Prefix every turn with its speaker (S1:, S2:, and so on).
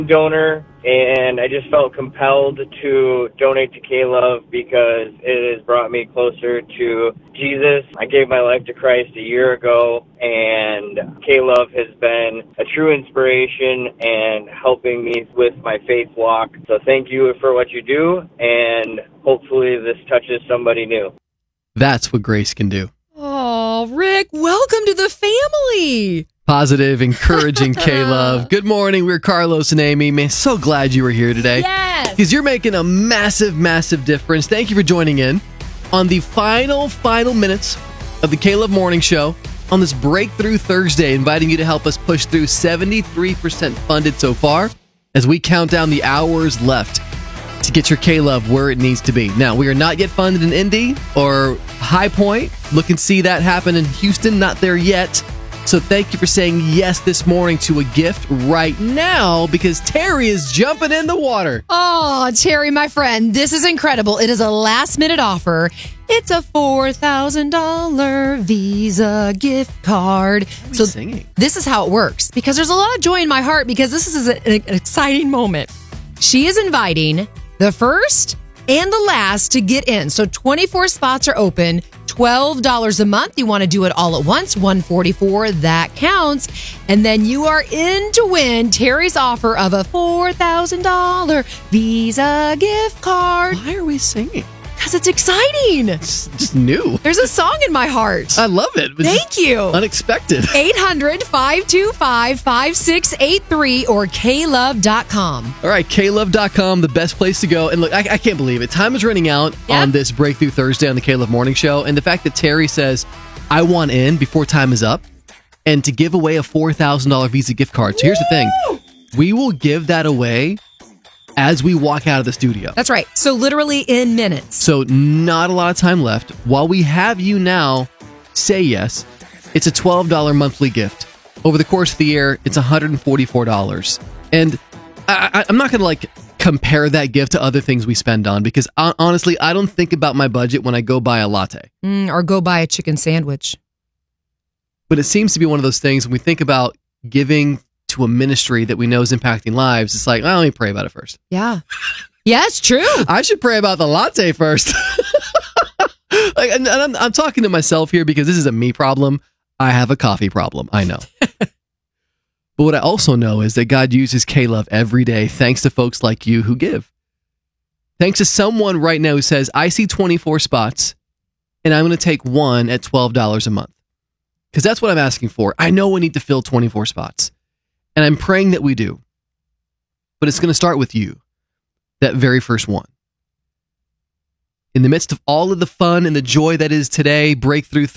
S1: donor, and I just felt compelled to donate to K-Love because it has brought me closer to Jesus. I gave my life to Christ a year ago, and K-Love has been a true inspiration and helping me with my faith walk. So thank you for what you do, and hopefully this touches somebody new.
S2: That's what grace can do.
S3: Oh, Rick, welcome to the family.
S2: Positive, encouraging K-Love. Good morning. We're Carlos and Amy. Man, so glad you were here today.
S3: Yes.
S2: Because you're making a massive, massive difference. Thank you for joining in on the final minutes of the K-Love Morning Show on this Breakthrough Thursday, inviting you to help us push through 73% funded so far as we count down the hours left to get your K-Love where it needs to be. Now, we are not yet funded in Indy or High Point. Look and see that happen in Houston. Not there yet. So thank you for saying yes this morning to a gift right now, because Terry is jumping in the water.
S3: Oh, Terry, my friend, this is incredible. It is a last-minute offer. It's a $4,000 Visa gift card.
S2: So singing.
S3: This is how it works, because there's a lot of joy in my heart, because this is an exciting moment. She is inviting the first and the last to get in. So 24 spots are open, $12 a month. You want to do it all at once, $144, that counts. And then you are in to win Terry's offer of a $4,000 Visa gift card.
S2: Why are we singing?
S3: Because it's exciting.
S2: It's just new.
S3: There's a song in my heart.
S2: I love it.
S3: Thank you.
S2: Unexpected.
S3: 800-525-5683 or klove.com.
S2: All right, klove.com, the best place to go. And look, I can't believe it. Time is running out on this Breakthrough Thursday on the K-Love Morning Show. And the fact that Terry says, I want in before time is up, and to give away a $4,000 Visa gift card. So here's the thing. We will give that away as we walk out of the studio.
S3: That's right. So literally in minutes.
S2: So not a lot of time left. While we have you now say yes, it's a $12 monthly gift. Over the course of the year, it's $144. And I'm not going to compare that gift to other things we spend on, because honestly, I don't think about my budget when I go buy a latte.
S3: Or go buy a chicken sandwich.
S2: But it seems to be one of those things when we think about giving to a ministry that we know is impacting lives, it's like, let me pray about it first.
S3: Yeah. Yeah, it's true.
S2: I should pray about the latte first. And I'm talking to myself here because this is a me problem. I have a coffee problem. I know. But what I also know is that God uses K-Love every day thanks to folks like you who give. Thanks to someone right now who says, I see 24 spots and I'm going to take one at $12 a month. Because that's what I'm asking for. I know we need to fill 24 spots. And I'm praying that we do. But it's going to start with you. That very first one. In the midst of all of the fun and the joy that is today, Breakthrough